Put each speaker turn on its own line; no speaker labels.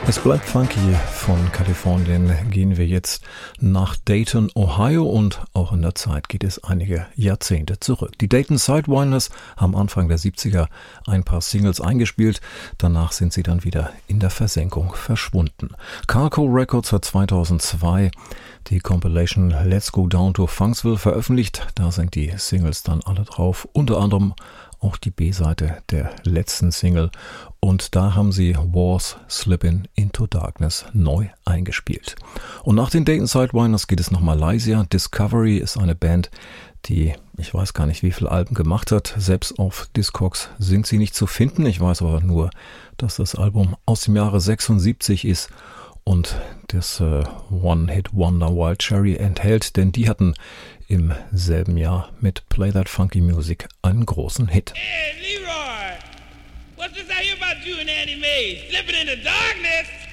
Es bleibt funky. Von Kalifornien gehen wir jetzt nach Dayton, Ohio, und auch in der Zeit geht es einige Jahrzehnte zurück. Die Dayton Sidewinders haben Anfang der 70er ein paar Singles eingespielt, danach sind sie dann wieder in der Versenkung verschwunden. Carco Records hat 2002 die Compilation Let's Go Down to Funksville veröffentlicht, da sind die Singles dann alle drauf, unter anderem auch die B-Seite der letzten Single, und da haben sie Wars Slippin' Into Darkness neu eingespielt. Und nach den Dayton Sidewinders geht es nach Malaysia. Discovery ist eine Band, die, ich weiß gar nicht, wie viele Alben gemacht hat. Selbst auf Discogs sind sie nicht zu finden. Ich weiß aber nur, dass das Album aus dem Jahre 76 ist und das One-Hit-Wonder Wild Cherry enthält, denn die hatten im selben Jahr mit Play That Funky Music einen großen Hit.
Hey, Leroy! What's this I hear about you and Annie Mae? Slipping into darkness?